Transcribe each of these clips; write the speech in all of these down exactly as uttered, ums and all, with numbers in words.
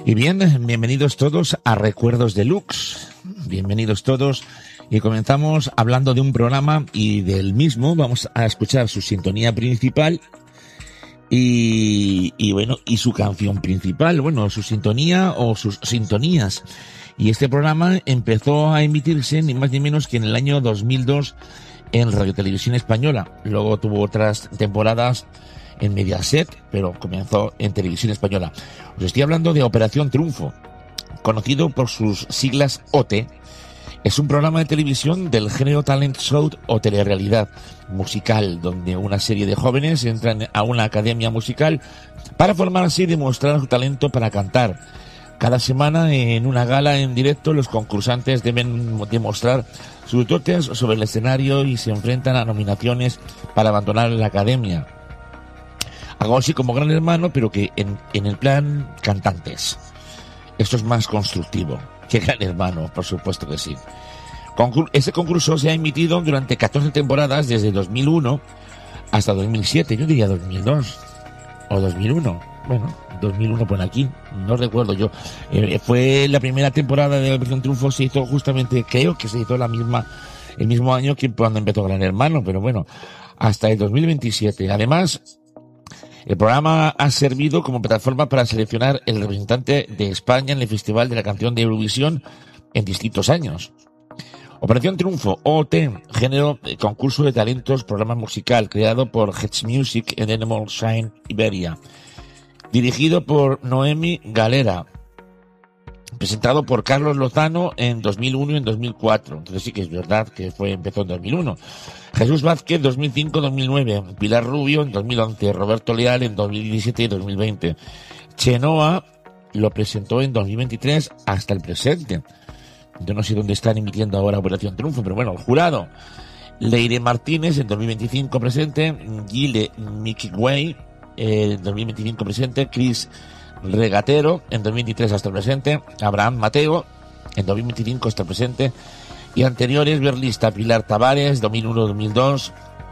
Y bien, bienvenidos todos a Recuerdos Deluxe. Bienvenidos todos. Y comenzamos hablando de un programa y del mismo. Vamos a escuchar su sintonía principal y, y bueno, y su canción principal. Bueno, su sintonía o sus sintonías. Y este programa empezó a emitirse ni más ni menos que en el año dos mil dos en Radio Televisión Española. Luego tuvo otras temporadas en Mediaset, pero comenzó en Televisión Española. Os estoy hablando de Operación Triunfo, conocido por sus siglas O T. Es un programa de televisión del género talent show o telerrealidad musical, donde una serie de jóvenes entran a una academia musical para formarse y demostrar su talento para cantar. Cada semana, en una gala en directo, los concursantes deben demostrar sus dotes sobre el escenario y se enfrentan a nominaciones para abandonar la academia. Algo así como Gran Hermano, pero que en, en el plan cantantes. Esto es más constructivo que Gran Hermano, por supuesto que sí. Concur- este concurso se ha emitido durante catorce temporadas, desde dos mil uno hasta dos mil siete. Yo diría dos mil dos o dos mil uno. Bueno, dos mil uno pone aquí, no recuerdo yo. Eh, fue la primera temporada de Operación Triunfo, se hizo justamente, creo que se hizo la misma, el mismo año que cuando empezó Gran Hermano, pero bueno, hasta el dos mil veintisiete. Además, el programa ha servido como plataforma para seleccionar el representante de España en el Festival de la Canción de Eurovisión en distintos años. Operación Triunfo, O T, género de concurso de talentos, programa musical creado por Heads Music en Animal Shine, Iberia. Dirigido por Noemi Galera. Presentado por Carlos Lozano en dos mil uno y en dos mil cuatro. Entonces sí que es verdad que fue empezó en dos mil uno. Jesús Vázquez, dos mil cinco a dos mil nueve. Pilar Rubio en dos mil once. Roberto Leal en dos mil diecisiete y dos mil veinte. Chenoa lo presentó en dos mil veintitrés hasta el presente. Yo no sé dónde están emitiendo ahora Operación Triunfo, pero bueno, el jurado. Leire Martínez en dos mil veinticinco presente. Gile Mikiway en dos mil veinticinco presente. Chris Regatero en dos mil veintitrés hasta el presente. Abraham Mateo en dos mil veinticinco hasta el presente. Y anteriores, Berlista Pilar Tavares, dos mil uno a dos mil dos,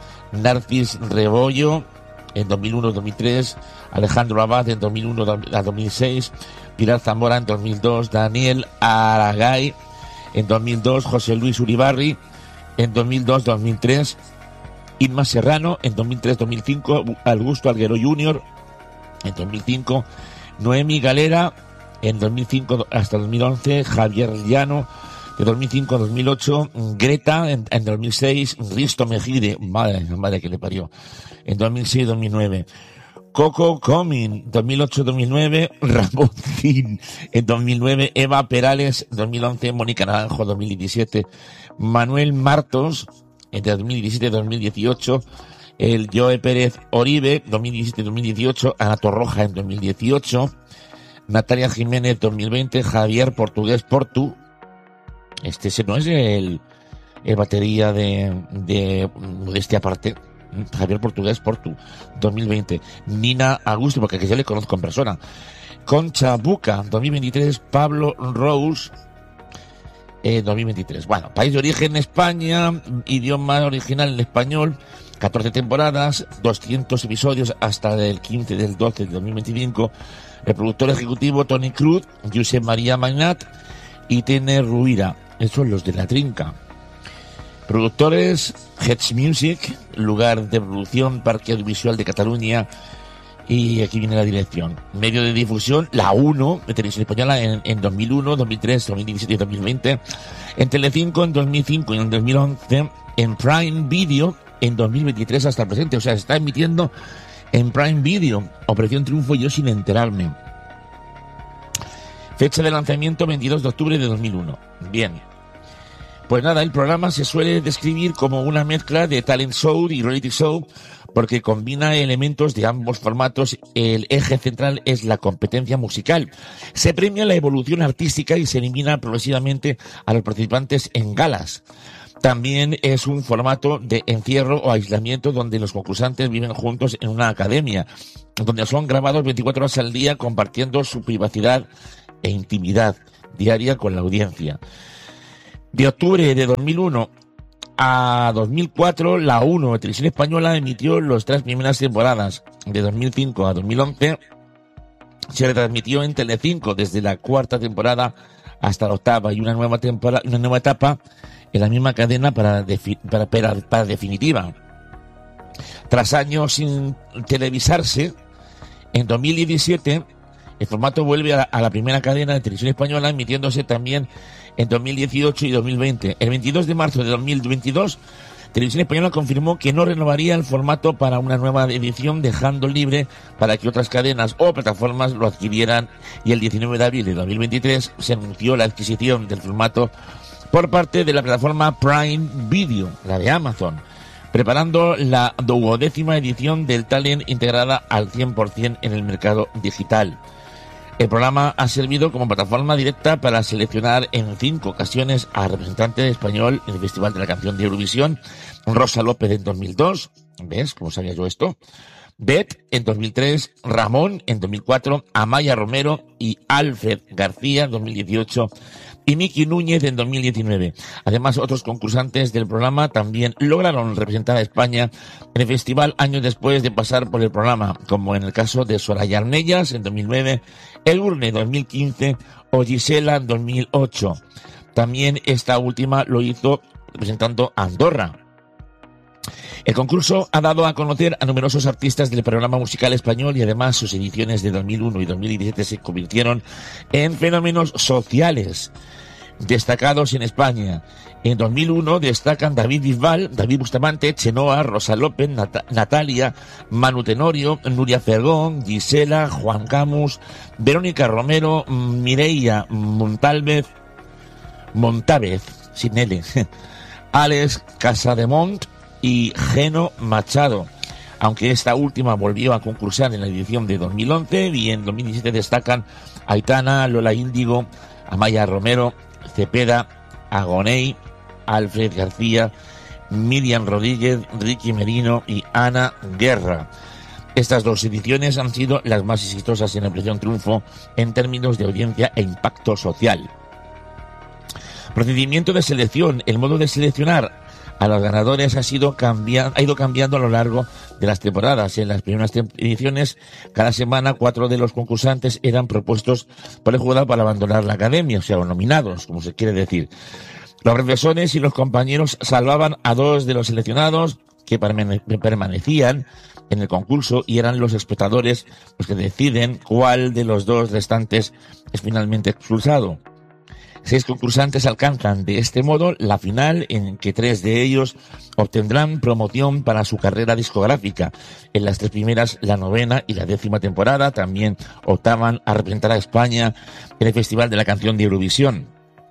Narcis Rebollo, en dos mil uno a dos mil tres, Alejandro Abad, en dos mil uno a dos mil seis, Pilar Zamora, en dos mil dos, Daniel Aragay, en dos mil dos, José Luis Uribarri, en dos mil dos a dos mil tres, Inma Serrano, en dos mil tres a dos mil cinco, Augusto Alguero junior, en dos mil cinco, Noemi Galera, en dos mil cinco hasta dos mil once, Javier Llano, de dos mil cinco a dos mil ocho, Greta en, en dos mil seis, Risto Mejide, madre, madre que le parió, en dos mil seis a dos mil nueve, Coco Comin, dos mil ocho a dos mil nueve, Ramón Zin, en dos mil nueve, Eva Perales, dos mil once, Mónica Naranjo, dos mil diecisiete, Manuel Martos, entre dos mil diecisiete y dos mil dieciocho, el Joe Pérez Oribe, dos mil diecisiete a dos mil dieciocho, Ana Torroja en dos mil dieciocho, Natalia Jiménez, dos mil veinte, Javier Portugués Portu. Este ese no es el, el batería de, de Modestia Aparte. Javier Portugués Portu, dos mil veinte. Nina Augusto, porque que yo le conozco en persona. Concha Buca, dos mil veintitrés. Pablo Rose, eh, dos mil veintitrés. Bueno, país de origen España, idioma original en español, catorce temporadas, doscientos episodios hasta el quince del doce de dos mil veinticinco. El productor ejecutivo Tony Cruz, Josep María Magnat y Tene Ruira. Esos son los de La Trinca. Productores, Heads Music, lugar de producción, Parque Audiovisual de Cataluña. Y aquí viene la dirección. Medio de difusión, La uno, de Televisión Española, en, en dos mil uno, dos mil tres, dos mil diecisiete y dos mil veinte. En Telecinco en dos mil cinco y en dos mil once. En Prime Video en dos mil veintitrés hasta el presente. O sea, se está emitiendo en Prime Video. Operación Triunfo, yo sin enterarme. Fecha de lanzamiento veintidós de octubre de dos mil uno. Bien. Pues nada, el programa se suele describir como una mezcla de talent show y reality show porque combina elementos de ambos formatos. El eje central es la competencia musical. Se premia la evolución artística y se elimina progresivamente a los participantes en galas. También es un formato de encierro o aislamiento donde los concursantes viven juntos en una academia, donde son grabados veinticuatro horas al día compartiendo su privacidad e intimidad diaria con la audiencia. De octubre de dos mil uno a dos mil cuatro, la uno de Televisión Española emitió las tres primeras temporadas. De dos mil cinco a dos mil once, se retransmitió en Telecinco desde la cuarta temporada hasta la octava y una nueva temporada, una nueva etapa en la misma cadena para, defi, para, para, para definitiva. Tras años sin televisarse, en dos mil diecisiete el formato vuelve a la, a la primera cadena de televisión española, emitiéndose también en dos mil dieciocho y dos mil veinte. El veintidós de marzo de dos mil veintidós, Televisión Española confirmó que no renovaría el formato para una nueva edición, dejando libre para que otras cadenas o plataformas lo adquirieran, y el diecinueve de abril de dos mil veintitrés se anunció la adquisición del formato por parte de la plataforma Prime Video, la de Amazon, preparando la duodécima edición del Talent integrada al cien por ciento en el mercado digital. El programa ha servido como plataforma directa para seleccionar en cinco ocasiones a representante español en el Festival de la Canción de Eurovisión: Rosa López en dos mil dos, ¿ves cómo sabía yo esto? Bet en dos mil tres, Ramón en dos mil cuatro, Amaya Romero y Alfred García en dos mil dieciocho y Miki Núñez en dos mil diecinueve. Además, otros concursantes del programa también lograron representar a España en el festival años después de pasar por el programa, como en el caso de Soraya Armellas en dos mil nueve, Edurne en dos mil quince o Gisela en dos mil ocho. También esta última lo hizo representando a Andorra. El concurso ha dado a conocer a numerosos artistas del programa musical español, y además sus ediciones de dos mil uno y dos mil diecisiete se convirtieron en fenómenos sociales destacados en España. En dos mil uno destacan David Bisbal, David Bustamante, Chenoa, Rosa López, Nat- Natalia, Manu Tenorio, Nuria Fergón, Gisela, Juan Camus, Verónica Romero, Mireia Montalvez, Montávez, sin L, Alex Casademont y Geno Machado, aunque esta última volvió a concursar en la edición de dos mil once, y en dos mil diecisiete destacan Aitana, Lola Índigo, Amaya Romero, Cepeda, Agoney, Alfred García, Miriam Rodríguez, Ricky Merino y Ana Guerra. Estas dos ediciones han sido las más exitosas en Operación Triunfo en términos de audiencia e impacto social. Procedimiento de selección. El modo de seleccionar a los ganadores ha sido cambiando, ha ido cambiando a lo largo de las temporadas. En las primeras ediciones, cada semana cuatro de los concursantes eran propuestos por el jurado para abandonar la academia, o sea, los nominados, como se quiere decir. Los profesores y los compañeros salvaban a dos de los seleccionados que permanecían en el concurso, y eran los espectadores los que deciden cuál de los dos restantes es finalmente expulsado. Seis concursantes alcanzan de este modo la final, en que tres de ellos obtendrán promoción para su carrera discográfica. En las tres primeras, la novena y la décima temporada, también optaban a representar a España en el Festival de la Canción de Eurovisión.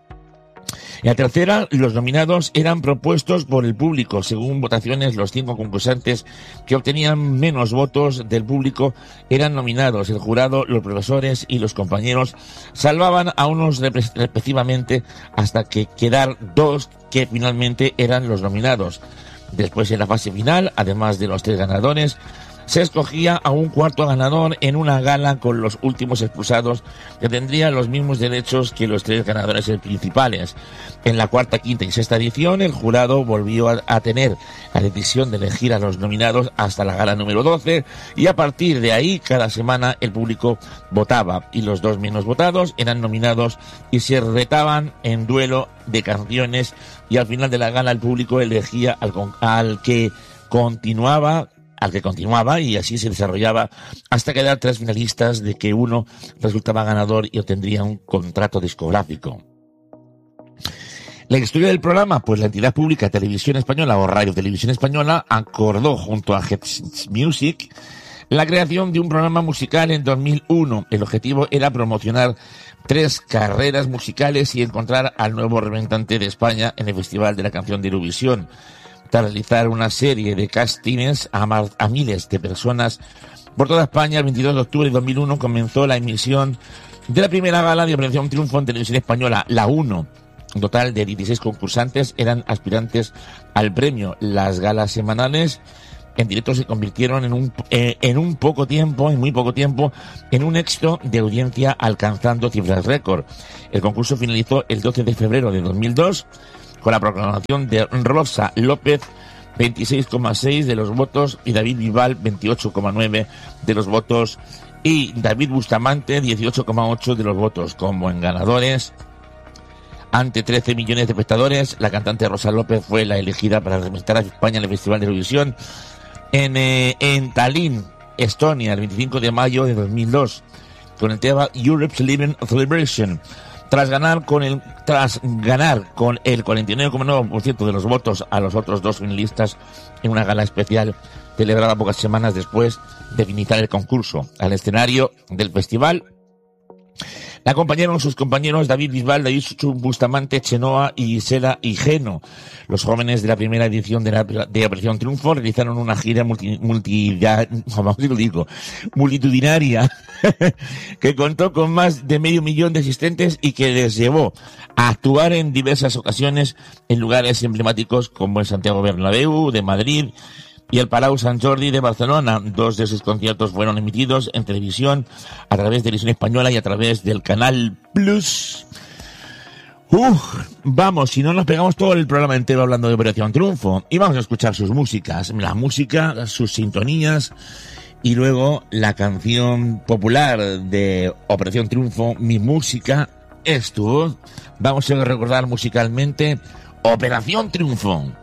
En la tercera, los nominados eran propuestos por el público. Según votaciones, los cinco concursantes que obtenían menos votos del público eran nominados. El jurado, los profesores y los compañeros salvaban a unos respectivamente hasta que quedar dos que finalmente eran los nominados. Después, en la fase final, además de los tres ganadores, se escogía a un cuarto ganador en una gala con los últimos expulsados, que tendrían los mismos derechos que los tres ganadores principales. En la cuarta, quinta y sexta edición, el jurado volvió a, a tener la decisión de elegir a los nominados hasta la gala número doce, y a partir de ahí, cada semana el público votaba, y los dos menos votados eran nominados y se retaban en duelo de canciones, y al final de la gala el público elegía al, al que continuaba al que continuaba y así se desarrollaba hasta quedar tres finalistas, de que uno resultaba ganador y obtendría un contrato discográfico. La historia del programa, pues la entidad pública Televisión Española o Radio Televisión Española acordó junto a Hits Music la creación de un programa musical en dos mil uno. El objetivo era promocionar tres carreras musicales y encontrar al nuevo representante de España en el Festival de la Canción de Eurovisión. Tras realizar una serie de castings a, mar, a miles de personas por toda España, el veintidós de octubre de dos mil uno comenzó la emisión de la primera gala de Operación Triunfo en Televisión Española, la uno. Un total de dieciséis concursantes eran aspirantes al premio. Las galas semanales en directo se convirtieron en un, eh, en un poco tiempo, en muy poco tiempo, en un éxito de audiencia, alcanzando cifras récord. El concurso finalizó el doce de febrero de dos mil dos, con la proclamación de Rosa López, veintiséis coma seis de los votos, y David Bisbal, veintiocho coma nueve de los votos y David Bustamante dieciocho coma ocho de los votos. Como en ganadores, ante trece millones de espectadores, la cantante Rosa López fue la elegida para representar a España en el Festival de Eurovisión en, eh, en Tallinn, Estonia, el veinticinco de mayo de dos mil dos, con el tema Europe's Living Celebration. Tras ganar con el tras ganar con el cuarenta y nueve coma nueve por ciento de los votos a los otros dos finalistas en una gala especial celebrada pocas semanas después de finalizar el concurso. Al escenario del festival la acompañaron sus compañeros David Bisbal, David Bustamante, Chenoa y Sela Higeno. Los jóvenes de la primera edición de la de Operación Triunfo realizaron una gira multi, multi, vamos, digo, multitudinaria que contó con más de medio millón de asistentes y que les llevó a actuar en diversas ocasiones en lugares emblemáticos como el Santiago Bernabéu de Madrid y el Palau Sant Jordi de Barcelona. Dos de sus conciertos fueron emitidos en televisión a través de Televisión Española y a través del Canal Plus. Uf, vamos, si no nos pegamos todo el programa entero hablando de Operación Triunfo. Y vamos a escuchar sus músicas, la música, sus sintonías y luego la canción popular de Operación Triunfo, Mi Música es Tu Voz. Vamos a recordar musicalmente Operación Triunfo.